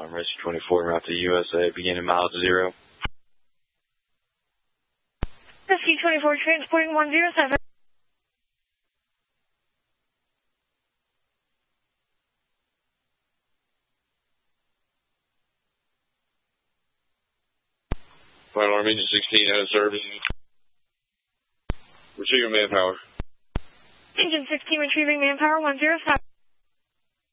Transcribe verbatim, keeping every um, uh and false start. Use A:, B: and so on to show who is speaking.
A: Alarm Rescue twenty-four, route to U S A, beginning miles zero.
B: Rescue twenty-four, transporting one zero seven.
A: Fire alarm engine sixteen out of service. Retrieving manpower.
B: Engine sixteen retrieving manpower one zero seven.